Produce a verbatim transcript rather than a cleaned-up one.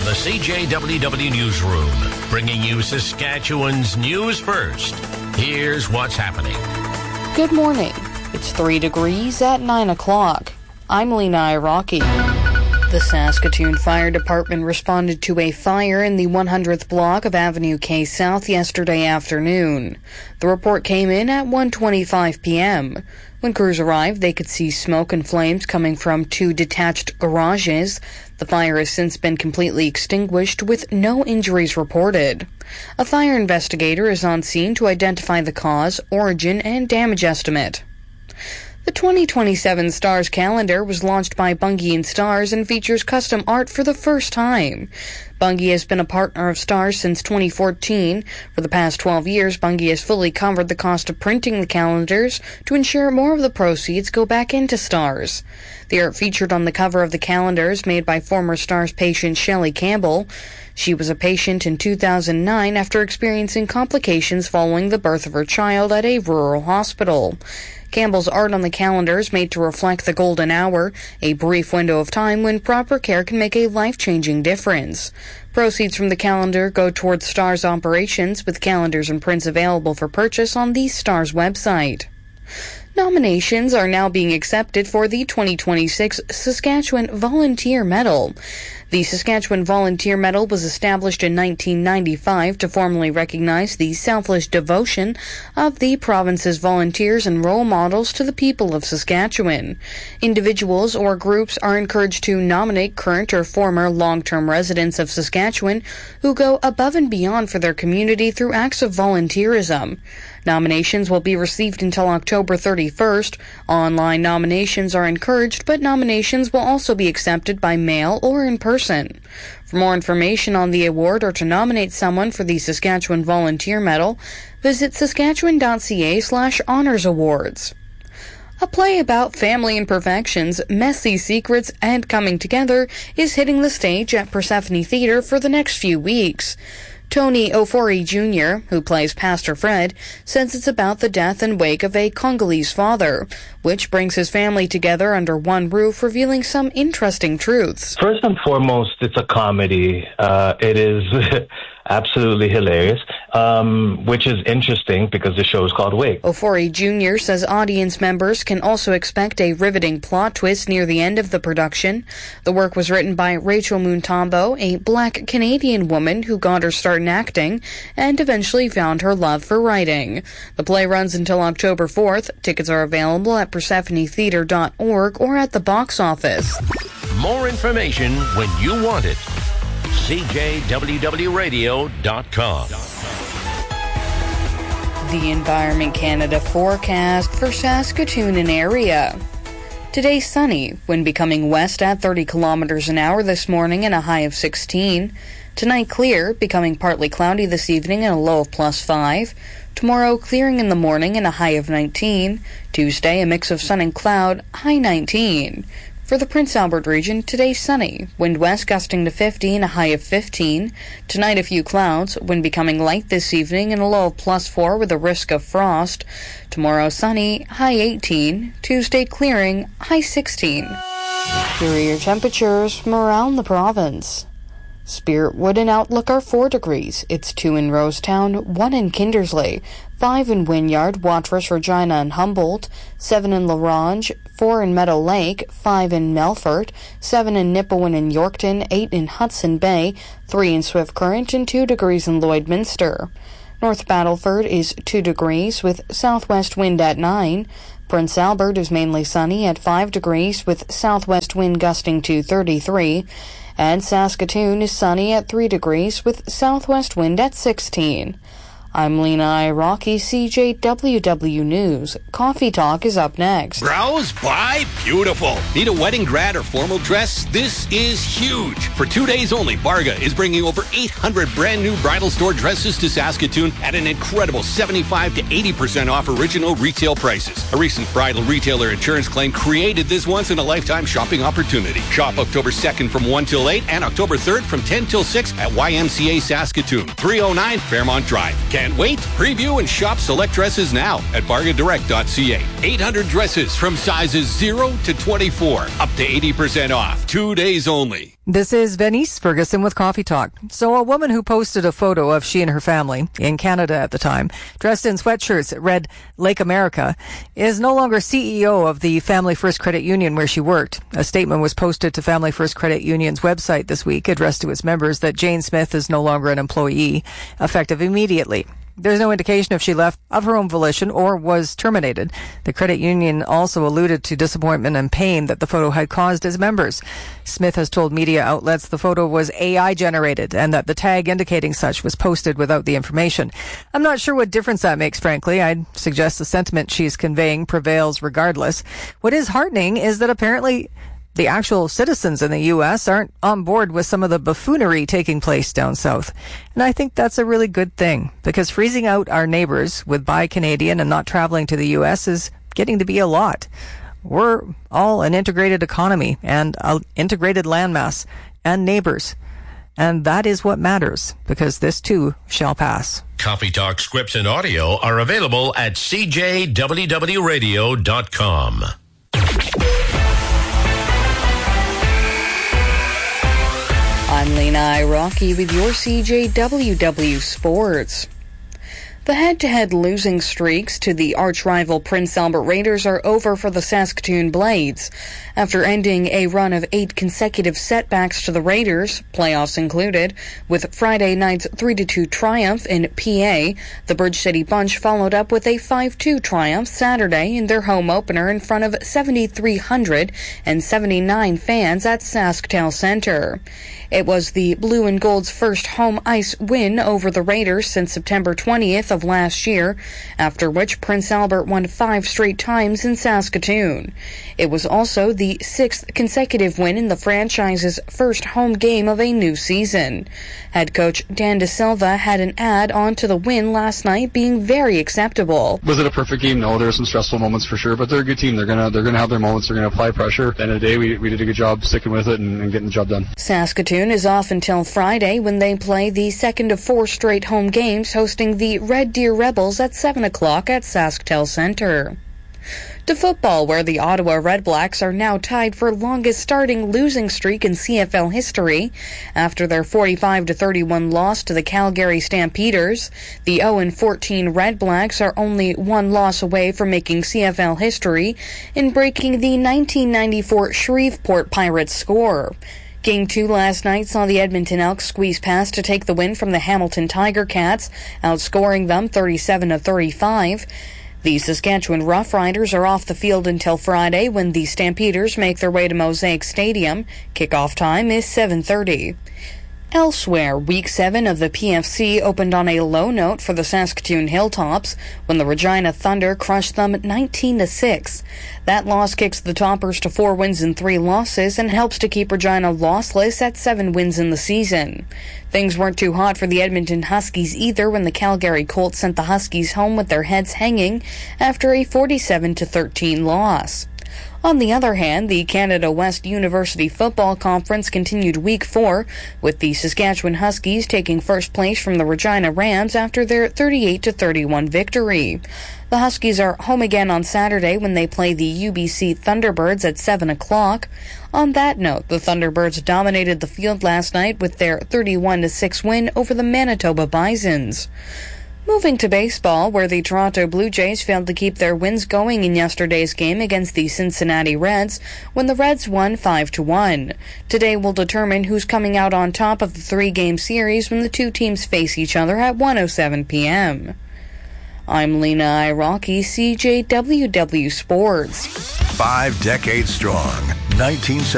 the C J W W Newsroom, bringing you Saskatchewan's news first. Here's what's happening. Good morning. It's three degrees at nine o'clock. I'm Lena Iraqi. The Saskatoon Fire Department responded to a fire in the one hundredth block of Avenue K South yesterday afternoon. The report came in at one twenty-five p.m. When crews arrived, they could see smoke and flames coming from two detached garages. The fire has since been completely extinguished with no injuries reported. A fire investigator is on scene to identify the cause, origin, and damage estimate. The twenty twenty-seven Stars calendar was launched by Bungie and Stars and features custom art for the first time. Bungie has been a partner of Stars since twenty fourteen. For the past twelve years, Bungie has fully covered the cost of printing the calendars to ensure more of the proceeds go back into Stars. The art featured on the cover of the calendar is made by former Stars patient Shelley Campbell. She was a patient in two thousand nine after experiencing complications following the birth of her child at a rural hospital. Campbell's art on the calendar is made to reflect the golden hour, a brief window of time when proper care can make a life-changing difference. Proceeds from the calendar go towards Stars operations, with calendars and prints available for purchase on the Stars website. Nominations are now being accepted for the twenty twenty-six Saskatchewan Volunteer Medal. The Saskatchewan Volunteer Medal was established in nineteen ninety-five to formally recognize the selfless devotion of the province's volunteers and role models to the people of Saskatchewan. Individuals or groups are encouraged to nominate current or former long-term residents of Saskatchewan who go above and beyond for their community through acts of volunteerism. Nominations will be received until October thirty-first. Online nominations are encouraged, but nominations will also be accepted by mail or in person. For more information on the award or to nominate someone for the Saskatchewan Volunteer Medal, visit saskatchewan.ca slash honors awards. A play about family imperfections, messy secrets, and coming together is hitting the stage at Persephone Theatre for the next few weeks. Tony Ofori Junior, who plays Pastor Fred, says it's about the death and wake of a Congolese father, which brings his family together under one roof, revealing some interesting truths. First and foremost, it's a comedy. Uh, it is absolutely hilarious, um, which is interesting because the show is called Wake. Ofori Junior says audience members can also expect a riveting plot twist near the end of the production. The work was written by Rachel Muntombo, a black Canadian woman who got her start in acting and eventually found her love for writing. The play runs until October fourth. Tickets are available at persephone theatre dot org or at the box office. More information when you want it. C J W W radio dot com. The Environment Canada forecast for Saskatoon and area. Today sunny, wind becoming west at thirty kilometers an hour this morning and a high of sixteen. Tonight clear, becoming partly cloudy this evening and a low of plus five. Tomorrow clearing in the morning and a high of nineteen. Tuesday a mix of sun and cloud, high nineteen. For the Prince Albert region, today sunny, wind west gusting to fifty and a high of fifteen. Tonight a few clouds, wind becoming light this evening and a low of plus four with a risk of frost. Tomorrow sunny, high eighteen. Tuesday clearing, high sixteen. Here are your temperatures from around the province. Spiritwood and Outlook are four degrees. It's two in Rosetown, one in Kindersley, five in Wynyard, Watrous, Regina, and Humboldt, seven in La Ronge, four in Meadow Lake, five in Melfort, seven in Nipawin and Yorkton, eight in Hudson Bay, three in Swift Current, and two degrees in Lloydminster. North Battleford is two degrees with southwest wind at nine. Prince Albert is mainly sunny at five degrees with southwest wind gusting to thirty-three. And Saskatoon is sunny at three degrees with southwest wind at sixteen. I'm Lena Iraqi, C J W W News. Coffee Talk is up next. Browse, buy, beautiful. Need a wedding, grad, or formal dress? This is huge. For two days only, Barga is bringing over eight hundred brand new bridal store dresses to Saskatoon at an incredible seventy-five to eighty percent off original retail prices. A recent bridal retailer insurance claim created this once-in-a-lifetime shopping opportunity. Shop October second from one till eight and October third from ten till six at Y M C A Saskatoon, three oh nine Fairmont Drive. Can't Can't wait? Preview and shop select dresses now at bargain direct dot c a. eight hundred dresses from sizes zero to twenty-four. Up to eighty percent off. Two days only. This is Venice Ferguson with Coffee Talk. So a woman who posted a photo of she and her family, in Canada at the time, dressed in sweatshirts that read Lake America, is no longer C E O of the Family First Credit Union where she worked. A statement was posted to Family First Credit Union's website this week, addressed to its members, that Jane Smith is no longer an employee, effective immediately. There's no indication if she left of her own volition or was terminated. The credit union also alluded to disappointment and pain that the photo had caused its members. Smith has told media outlets the photo was A I generated and that the tag indicating such was posted without the information. I'm not sure what difference that makes, frankly. I'd suggest the sentiment she's conveying prevails regardless. What is heartening is that apparently the actual citizens in the U S aren't on board with some of the buffoonery taking place down south. And I think that's a really good thing, because freezing out our neighbors with Buy Canadian and not traveling to the U S is getting to be a lot. We're all an integrated economy and an integrated landmass and neighbors. And that is what matters, because this too shall pass. Coffee Talk scripts and audio are available at c j w w radio dot com. I'm Lena Iraqi with your C J W W Sports. The head-to-head losing streaks to the arch-rival Prince Albert Raiders are over for the Saskatoon Blades. After ending a run of eight consecutive setbacks to the Raiders, playoffs included, with Friday night's three to two triumph in P A, the Bridge City Bunch followed up with a five two triumph Saturday in their home opener in front of seven thousand three hundred seventy-nine fans at SaskTel Centre. It was the Blue and Gold's first home ice win over the Raiders since September twentieth of last year, after which Prince Albert won five straight times in Saskatoon. It was also the sixth consecutive win in the franchise's first home game of a new season. Head coach Dan De Silva had an add on to the win last night being very acceptable. Was it a perfect game? No, there were some stressful moments for sure, but they're a good team. They're gonna they're gonna have their moments. They're gonna apply pressure. At the end of the day, we, we did a good job sticking with it and, and getting the job done. Saskatoon is off until Friday when they play the second of four straight home games, hosting the Red Deer Rebels at seven o'clock at SaskTel Centre. To football, where the Ottawa Redblacks are now tied for longest starting losing streak in C F L history. After their forty-five to thirty-one loss to the Calgary Stampeders, the oh and fourteen Redblacks are only one loss away from making C F L history in breaking the nineteen ninety-four Shreveport Pirates score. Game two last night saw the Edmonton Elks squeeze past to take the win from the Hamilton Tiger Cats, outscoring them thirty-seven to thirty-five. The Saskatchewan Roughriders are off the field until Friday when the Stampeders make their way to Mosaic Stadium. Kickoff time is seven thirty. Elsewhere, Week seven of the P F C opened on a low note for the Saskatoon Hilltops when the Regina Thunder crushed them nineteen to six. That loss kicks the Toppers to four wins and three losses and helps to keep Regina lossless at seven wins in the season. Things weren't too hot for the Edmonton Huskies either when the Calgary Colts sent the Huskies home with their heads hanging after a forty-seven to thirteen loss. On the other hand, the Canada West University Football Conference continued Week four, with the Saskatchewan Huskies taking first place from the Regina Rams after their thirty-eight to thirty-one victory. The Huskies are home again on Saturday when they play the U B C Thunderbirds at seven o'clock. On that note, the Thunderbirds dominated the field last night with their thirty-one to six win over the Manitoba Bisons. Moving to baseball, where the Toronto Blue Jays failed to keep their wins going in yesterday's game against the Cincinnati Reds, when the Reds won five to one. Today will determine who's coming out on top of the three-game series when the two teams face each other at one oh seven p.m. I'm Lena Iraqi, C J W W Sports. Five decades strong, nineteen